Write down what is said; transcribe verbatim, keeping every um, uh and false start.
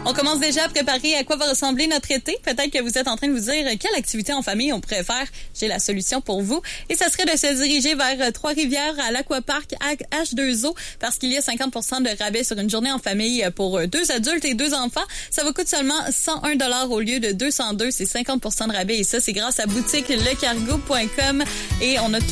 On commence déjà à préparer à quoi va ressembler notre été. Peut-être que vous êtes en train de vous dire quelle activité en famille on pourrait faire. J'ai la solution pour vous. Et ça serait de se diriger vers Trois-Rivières à l'Aquapark H deux O parce qu'il y a cinquante pour cent de rabais sur une journée en famille pour deux adultes et deux enfants. Ça vous coûte seulement cent un dollars au lieu de deux cent deux. C'est cinquante pour cent de rabais et ça, c'est grâce à boutique le cargo point com. Et on a tout